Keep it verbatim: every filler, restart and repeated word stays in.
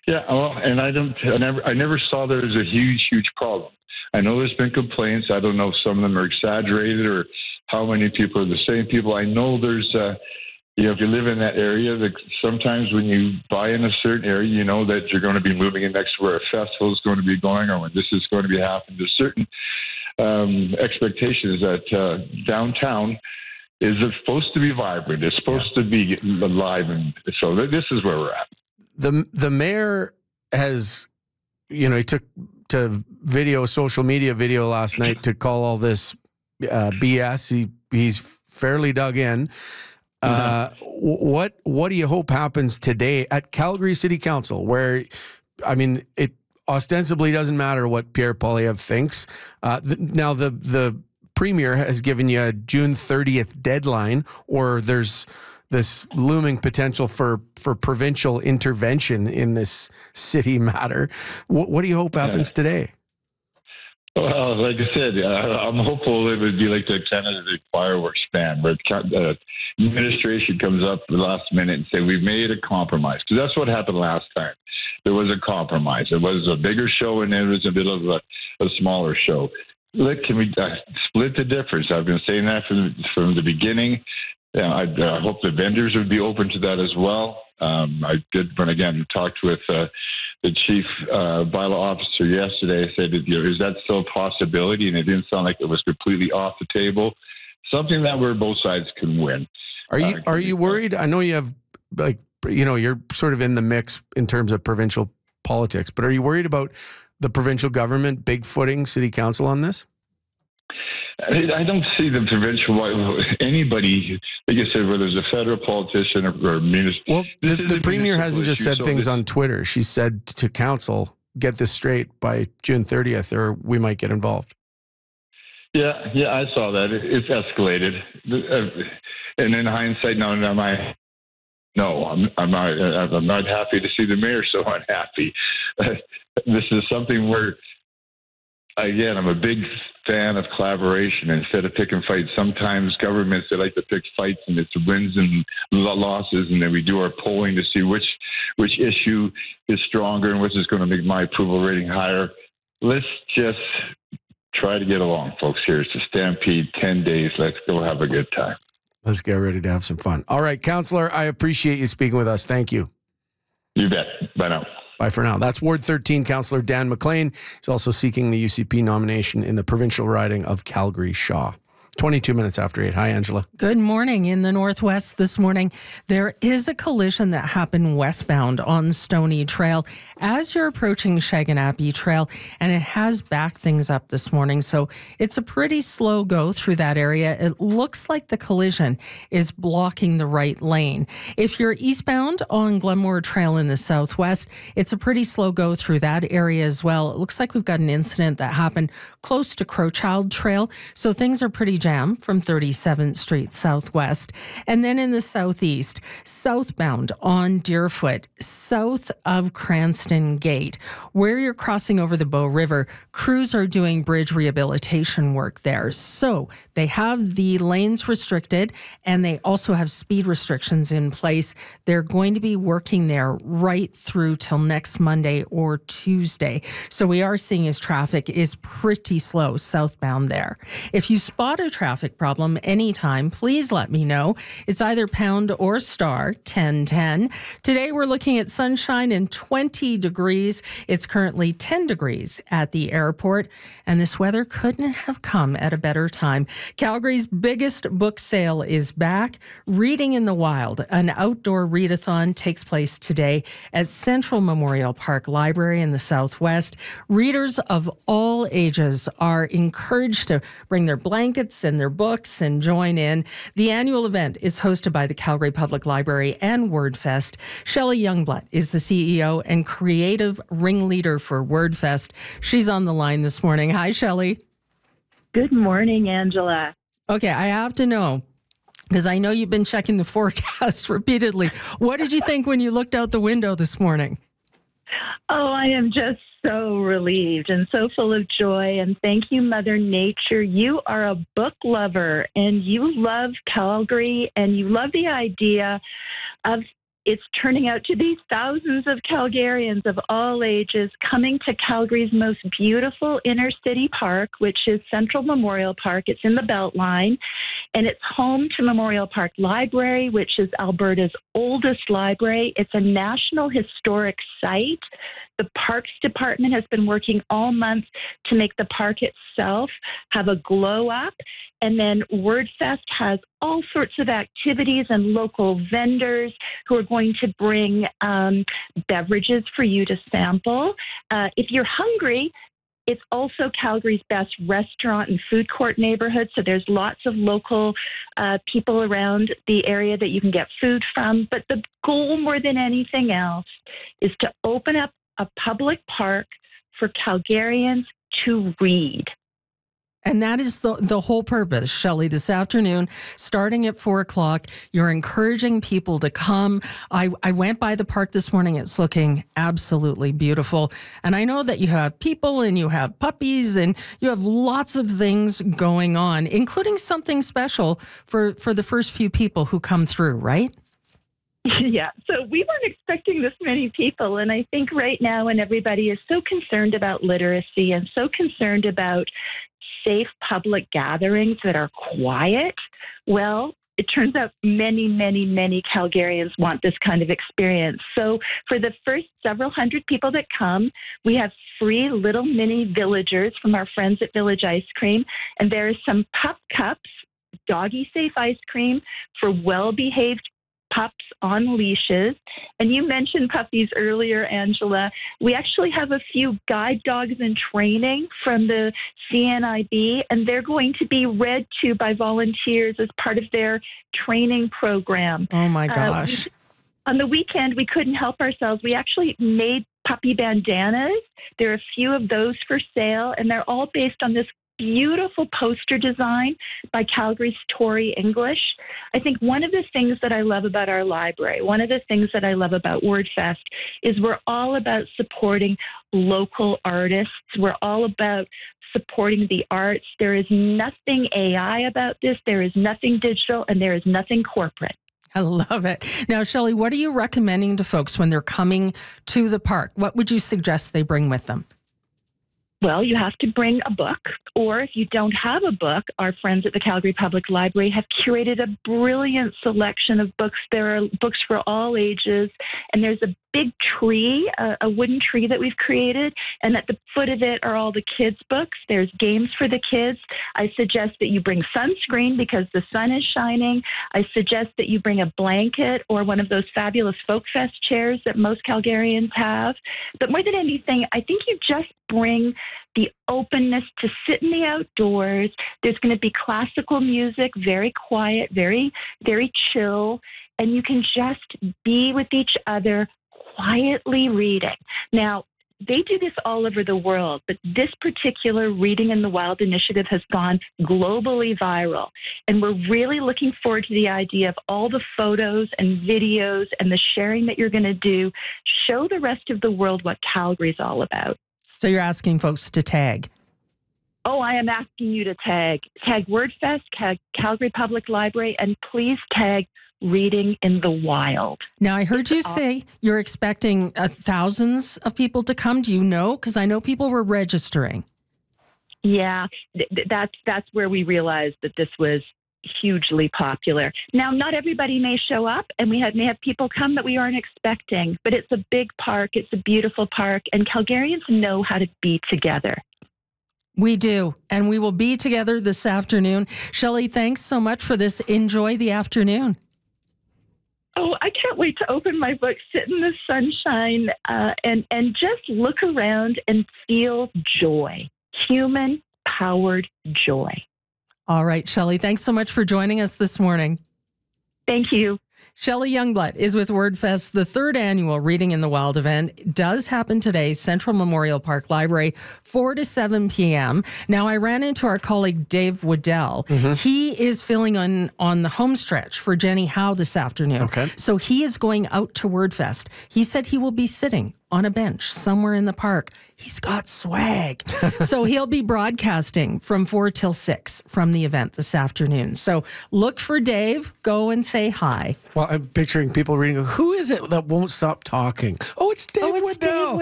Yeah, well, and I don't, I never, I never saw there as a huge, huge problem. I know there's been complaints. I don't know if some of them are exaggerated or how many people are the same people. I know there's, uh, you know, if you live in that area, that sometimes when you buy in a certain area, you know that you're going to be moving in next to where a festival is going to be going or when this is going to be happening. There's certain um, expectations that uh, downtown is supposed to be vibrant. It's supposed yeah. to be alive. And so this is where we're at. The the mayor has, you know, he took to video, social media video last night to call all this uh, B S. He he's fairly dug in. Uh, what what do you hope happens today at Calgary City Council, where, I mean, it ostensibly doesn't matter what Pierre Poilievre thinks. Uh, th- now the the premier has given you a June thirtieth deadline, or there's this looming potential for, for provincial intervention in this city matter. What, what do you hope happens yeah. today? Well, like I said, I'm hopeful it would be like the Canada fireworks ban, where the administration comes up the last minute and say, we've made a compromise. Because that's what happened last time. There was a compromise. It was a bigger show and it was a bit of a, a smaller show. Look, can we uh, split the difference? I've been saying that from, from the beginning. Yeah, I uh, hope the vendors would be open to that as well. Um, I did, when again, talked with uh, the chief uh, bylaw officer yesterday. I said, you know, is that still a possibility? And it didn't sound like it was completely off the table. Something that where both sides can win. Are you uh, are you worried? I know you have, like, you know, you're sort of in the mix in terms of provincial politics, but are you worried about the provincial government bigfooting city council on this? I don't see the provincial, anybody, like I said, whether it's a federal politician or, or municipal. Well, the, the premier hasn't just said things on Twitter. She said to council, get this straight by June thirtieth, or we might get involved. Yeah, yeah, I saw that. It, it's escalated. And in hindsight, no, no, I, no, I'm, I'm not. I'm not happy to see the mayor so unhappy. This is something where, again, I'm a big fan of collaboration instead of picking fights. Sometimes governments, they like to pick fights and it's wins and losses, and then we do our polling to see which which issue is stronger and which is going to make my approval rating higher. Let's just try to get along, folks. Here it's a stampede, ten days. Let's go have a good time. Let's get ready to have some fun. All right, Councillor, I appreciate you speaking with us. Thank you. You bet. Bye now. Bye for now. That's Ward thirteen Councillor Dan McLean. He's also seeking the U C P nomination in the provincial riding of Calgary-Shaw. twenty-two minutes after eight. Hi, Angela. Good morning. In the Northwest this morning, there is a collision that happened westbound on Stony Trail as you're approaching Shaganapie Trail, and it has backed things up this morning. So it's a pretty slow go through that area. It looks like the collision is blocking the right lane. If you're eastbound on Glenmore Trail in the southwest, it's a pretty slow go through that area as well. It looks like we've got an incident that happened close to Crowchild Trail. So things are pretty jam from thirty-seventh Street Southwest. And then in the southeast, southbound on Deerfoot, south of Cranston Gate, where you're crossing over the Bow River, crews are doing bridge rehabilitation work there. So they have the lanes restricted and they also have speed restrictions in place. They're going to be working there right through till next Monday or Tuesday. So we are seeing as traffic is pretty slow southbound there. If you spot a traffic problem anytime, please let me know. It's either pound or star ten ten. Today we're looking at sunshine and twenty degrees. It's currently ten degrees at the airport, and this weather couldn't have come at a better time. Calgary's biggest book sale is back. Reading in the Wild, an outdoor readathon, takes place today at Central Memorial Park Library in the Southwest. Readers of all ages are encouraged to bring their blankets and their books and join in. The annual event is hosted by the Calgary Public Library and WordFest. Shelley Youngblood is the C E O and creative ringleader for WordFest. She's on the line this morning. Hi, Shelley. Good morning, Angela. Okay, I have to know, because I know you've been checking the forecast repeatedly. What did you think when you looked out the window this morning? Oh, I am just so relieved and so full of joy. And thank you, Mother Nature. You are a book lover and you love Calgary and you love the idea of it's turning out to be thousands of Calgarians of all ages coming to Calgary's most beautiful inner city park, which is Central Memorial Park. It's in the Beltline, and it's home to Memorial Park Library, which is Alberta's oldest library. It's a National Historic Site. The Parks Department has been working all month to make the park itself have a glow up. And then WordFest has all sorts of activities and local vendors who are going to bring um, beverages for you to sample. Uh, if you're hungry, it's also Calgary's best restaurant and food court neighborhood. So there's lots of local uh, people around the area that you can get food from. But the goal more than anything else is to open up a public park for Calgarians to read. And that is the the whole purpose, Shelley. This afternoon, starting at four o'clock, you're encouraging people to come. I, I went by the park this morning. It's looking absolutely beautiful. And I know that you have people and you have puppies and you have lots of things going on, including something special for, for the first few people who come through, right? Yeah, so we weren't expecting this many people. And I think right now, when everybody is so concerned about literacy and so concerned about safe public gatherings that are quiet, well, it turns out many, many, many Calgarians want this kind of experience. So for the first several hundred people that come, we have free little mini villagers from our friends at Village Ice Cream. And there is some pup cups, doggy safe ice cream for well-behaved pups on leashes. And you mentioned puppies earlier, Angela. We actually have a few guide dogs in training from the C N I B, and they're going to be read to by volunteers as part of their training program. Oh, my gosh. Uh, we, on the weekend, we couldn't help ourselves. We actually made puppy bandanas. There are a few of those for sale, and they're all based on this beautiful poster design by Calgary's Tori English. I think one of the things that I love about our library, one of the things that I love about WordFest is we're all about supporting local artists. We're all about supporting the arts. There is nothing A I about this. There is nothing digital, and there is nothing corporate. I love it. Now, Shelley, what are you recommending to folks when they're coming to the park? What would you suggest they bring with them? Well, you have to bring a book, or if you don't have a book, our friends at the Calgary Public Library have curated a brilliant selection of books. There are books for all ages, and there's a big tree, a, a wooden tree that we've created, and at the foot of it are all the kids' books. There's games for the kids. I suggest that you bring sunscreen because the sun is shining. I suggest that you bring a blanket or one of those fabulous Folk Fest chairs that most Calgarians have. But more than anything, I think you just bring the openness to sit in the outdoors. There's going to be classical music, very quiet, very, very chill, and you can just be with each other quietly reading. Now, they do this all over the world, but this particular Reading in the Wild initiative has gone globally viral. And we're really looking forward to the idea of all the photos and videos and the sharing that you're going to do. Show the rest of the world what Calgary's all about. So you're asking folks to tag. Oh, I am asking you to tag. Tag WordFest, tag Calgary Public Library, and please tag Reading in the Wild. Now, I heard you say you're expecting uh, thousands of people to come. Do you know? Because I know people were registering. Yeah, th- that's that's where we realized that this was hugely popular. Now, not everybody may show up, and we have, may have people come that we aren't expecting, but it's a big park. It's a beautiful park, and Calgarians know how to be together. We do, and we will be together this afternoon. Shelley, thanks so much for this. Enjoy the afternoon. Oh, I can't wait to open my book, sit in the sunshine, uh, and, and just look around and feel joy, human-powered joy. All right, Shelley, thanks so much for joining us this morning. Thank you. Shelley Youngblood is with WordFest. The third annual Reading in the Wild event does happen today, Central Memorial Park Library, four to seven p.m. Now, I ran into our colleague Dave Waddell. Mm-hmm. He is filling on, on the home stretch for Jenny Howe this afternoon. Okay. So he is going out to WordFest. He said he will be sitting on a bench somewhere in the park. He's got swag. So he'll be broadcasting from four till six from the event this afternoon. So look for Dave. Go and say hi. Well, I'm picturing people reading, who is it that won't stop talking? Oh, it's Dave Oh, it's Waddell. Dave